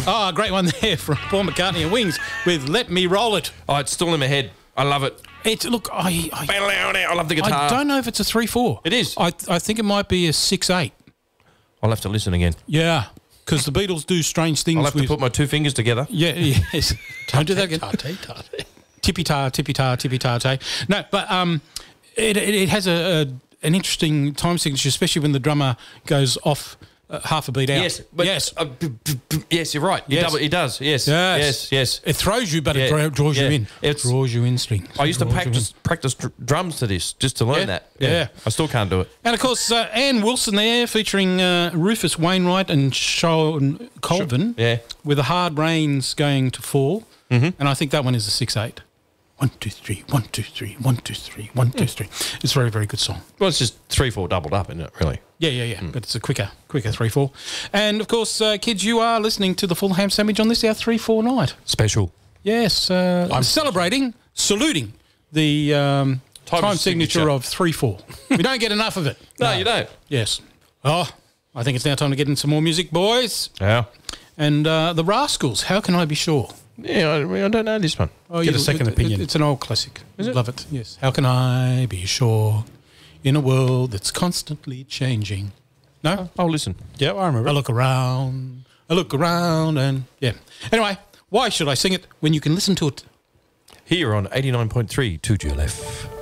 Oh, a great one there from Paul McCartney and Wings with Let Me Roll It. Oh, it's still in my head. I love it. It's look, I love the guitar. I don't know if it's a 3/4. It is. I think it might be a 6/8. I'll have to listen again. Yeah, because the Beatles do strange things. I'll have to put my two fingers together. Yeah, yes. Don't do that again. Tippy-tar, tippy-tar, tippy-tar-tay. No, but it has an interesting time signature, especially when the drummer goes off half a beat out. Yes, but yes. Yes, you're right. Yes. He does. Yes. It throws you, but it draws you in. It draws you in strings. I used to practice drums to this just to learn that. Yeah. I still can't do it. And, of course, Ann Wilson there featuring Rufus Wainwright and Sean Colvin with the Hard Rains going to fall. Mm-hmm. And I think that one is a 6/8. 1, 2, 3, 1, 2, 3, 1, 2, 3, 1, 2, 3. It's a very, very good song. Well, it's just 3/4 doubled up, isn't it, really? Yeah. But it's a quicker 3/4. And, of course, kids, you are listening to the Full Ham Sandwich on this, our 3/4 night. Special. Yes. I'm saluting the time signature of 3/4. We don't get enough of it. No, you don't. Yes. Oh, I think it's now time to get in some more music, boys. Yeah. And the Rascals, How Can I Be Sure? Yeah, I don't know this one. Oh, Get a second opinion. It's an old classic. Is it? Love it, yes. How can I be sure in a world that's constantly changing? No? I'll listen. Yeah, I remember. I look around, and yeah. Anyway, why should I sing it when you can listen to it? Here on 89.3 2GLF.